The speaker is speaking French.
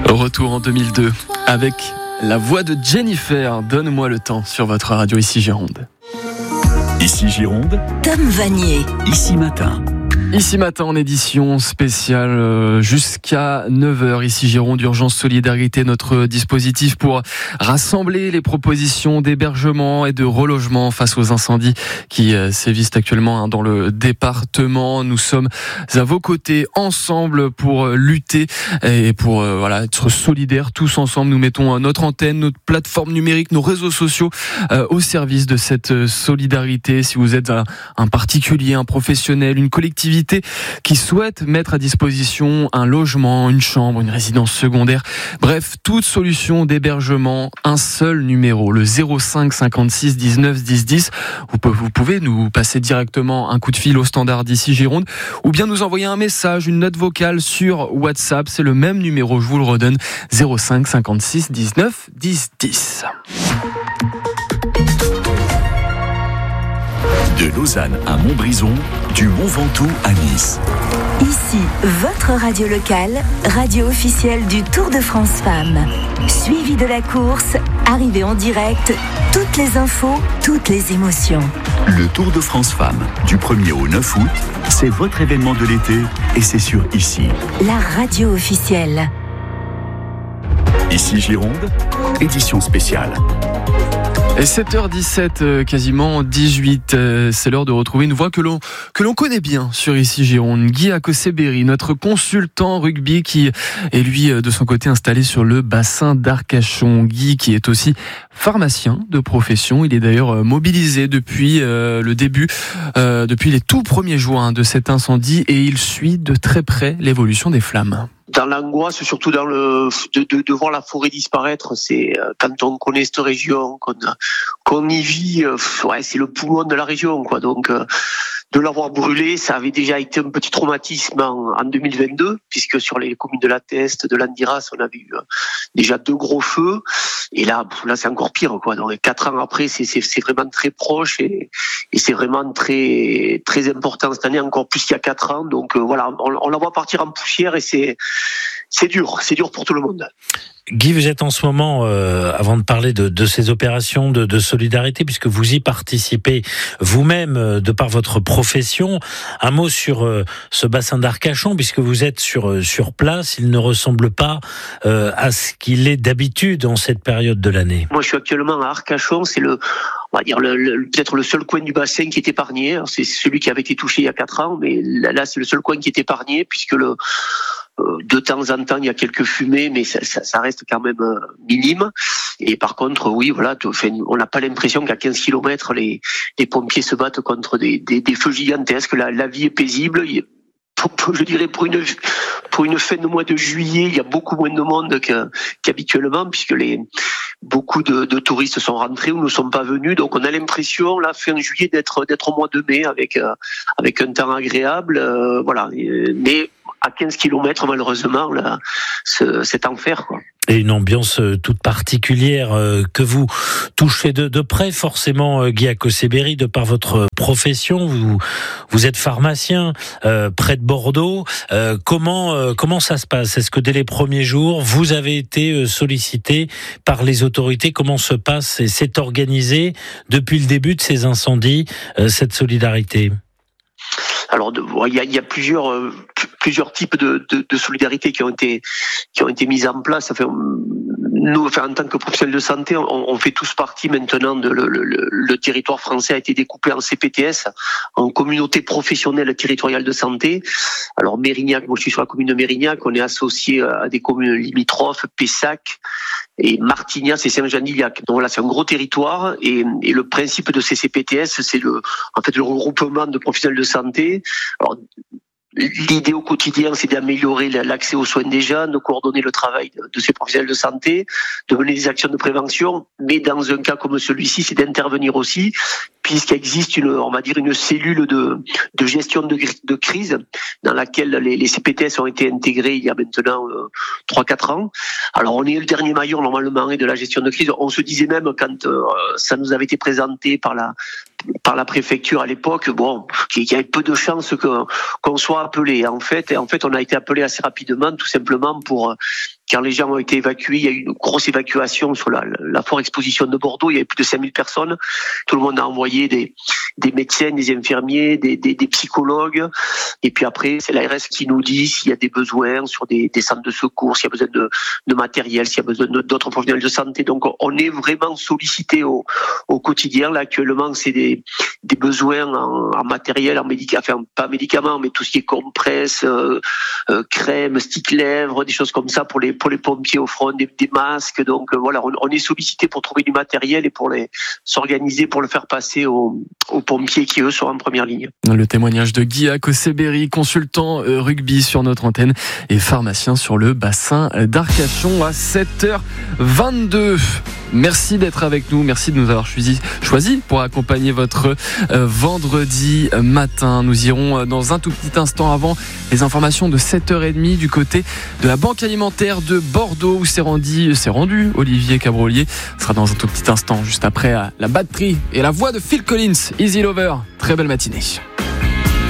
Retour en 2002 avec la voix de Jennifer. Donne-moi le temps sur votre radio Ici Gironde. Ici Gironde, Tom Vanier. Ici Matin. Ici Matin en édition spéciale jusqu'à 9h. Ici Gironde, Urgence Solidarité, notre dispositif pour rassembler les propositions d'hébergement et de relogement face aux incendies qui sévissent actuellement dans le département. Nous sommes à vos côtés ensemble pour lutter et pour être solidaires tous ensemble. Nous mettons notre antenne, notre plateforme numérique, nos réseaux sociaux au service de cette solidarité. Si vous êtes un particulier, un professionnel, une collectivité qui souhaite mettre à disposition un logement, une chambre, une résidence secondaire, bref, toute solution d'hébergement, un seul numéro, le 05 56 19 10 10. Vous pouvez nous passer directement un coup de fil au standard d'Ici Gironde ou bien nous envoyer un message, une note vocale sur WhatsApp. C'est le même numéro, je vous le redonne, 05 56 19 10 10. De Lausanne à Montbrison, du Mont Ventoux à Nice. Ici, votre radio locale, radio officielle du Tour de France Femmes. Suivi de la course, arrivée en direct, toutes les infos, toutes les émotions. Le Tour de France Femmes, du 1er au 9 août, c'est votre événement de l'été et c'est sur Ici. La radio officielle. Ici Gironde, édition spéciale. Et 7h17, quasiment 18, c'est l'heure de retrouver une voix que l'on connaît bien sur Ici Gironde. Guy Akoseberi, notre consultant rugby qui est lui de son côté installé sur le bassin d'Arcachon. Guy qui est aussi pharmacien de profession. Il est d'ailleurs mobilisé depuis le début, depuis les tout premiers jours de cet incendie et il suit de très près l'évolution des flammes. Dans l'angoisse, surtout de voir la forêt disparaître, c'est quand on connaît cette région, qu'on y vit, c'est le poumon de la région, quoi. Donc de l'avoir brûlé, ça avait déjà été un petit traumatisme en 2022, puisque sur les communes de la Teste, de l'Andiras, on avait eu déjà 2 gros feux, et là c'est encore pire, quoi. Donc 4 ans après, c'est vraiment très proche et c'est vraiment très très important cette année, encore plus qu'il y a 4 ans. Donc on la voit partir en poussière et c'est dur pour tout le monde. Guy, vous êtes en ce moment, avant de parler de ces opérations de solidarité, puisque vous y participez vous-même de par votre profession, un mot sur ce bassin d'Arcachon, puisque vous êtes sur place, il ne ressemble pas à ce qu'il est d'habitude en cette période de l'année. Moi, je suis actuellement à Arcachon, c'est on va dire peut-être le seul coin du bassin qui est épargné. Alors, c'est celui qui avait été touché il y a 4 ans, mais là c'est le seul coin qui est épargné, puisque de temps en temps, il y a quelques fumées, mais ça reste quand même minime. Et par contre, oui, on n'a pas l'impression qu'à 15 km, les pompiers se battent contre des feux gigantesques. La vie est paisible. Je dirais pour une fin de mois de juillet, il y a beaucoup moins de monde qu'habituellement, puisque beaucoup de touristes sont rentrés ou ne sont pas venus. Donc on a l'impression, là, fin juillet, d'être au mois de mai avec un temps agréable. Mais à 15 km, malheureusement, là, c'est enfer, quoi. Et une ambiance toute particulière que vous touchez de près, forcément, Guy Akoseberi, de par votre profession. Vous êtes pharmacien près de Bordeaux. Comment ça se passe ? Est-ce que dès les premiers jours, vous avez été sollicité par les autorités ? Comment se passe et s'est organisé depuis le début de ces incendies cette solidarité ? Alors, il y a plusieurs types de solidarité qui ont été mises en place. Nous, en tant que professionnels de santé, on fait tous partie maintenant le territoire français a été découpé en CPTS, en communauté professionnelle territoriale de santé. Alors Mérignac, moi je suis sur la commune de Mérignac, on est associé à des communes limitrophes, Pessac et Martignac et Saint-Jean-d'Iliac. Donc là, c'est un gros territoire et le principe de ces CPTS, c'est le regroupement de professionnels de santé. Alors, l'idée au quotidien, c'est d'améliorer l'accès aux soins des jeunes, de coordonner le travail de ces professionnels de santé, de mener des actions de prévention, mais dans un cas comme celui-ci, c'est d'intervenir aussi, puisqu'il existe une cellule de gestion de crise dans laquelle les CPTS ont été intégrés il y a maintenant 3-4 ans. Alors on est le dernier maillon normalement de la gestion de crise. On se disait même quand ça nous avait été présenté par la préfecture à l'époque, qu'il y avait peu de chances qu'on soit appelé. En fait, on a été appelé assez rapidement, tout simplement pour quand les gens ont été évacués, il y a eu une grosse évacuation sur la forte exposition de Bordeaux. Il y avait plus de 5000 personnes. Tout le monde a envoyé des médecins, des infirmiers, des psychologues. Et puis après, c'est l'ARS qui nous dit s'il y a des besoins sur des centres de secours, s'il y a besoin de matériel, s'il y a besoin d'autres professionnels de santé. Donc, on est vraiment sollicité au quotidien. Là, actuellement, c'est des besoins en matériel, enfin, pas médicaments, mais tout ce qui est compresse, crème, stick lèvres, des choses comme ça pour les pompiers au front, des masques. Donc, voilà, on est sollicité pour trouver du matériel et pour s'organiser pour le faire passer aux pompiers qui, eux, sont en première ligne. Le témoignage de Guy Akoseberi, consultant rugby sur notre antenne et pharmacien sur le bassin d'Arcachon à 7h22. Merci d'être avec nous, merci de nous avoir choisi pour accompagner votre vendredi matin. Nous irons dans un tout petit instant avant les informations de 7h30 du côté de la Banque Alimentaire de Bordeaux où s'est rendu Olivier Cabrolier. Ce sera dans un tout petit instant, juste après la batterie et la voix de Phil Collins, Easy Lover. Très belle matinée.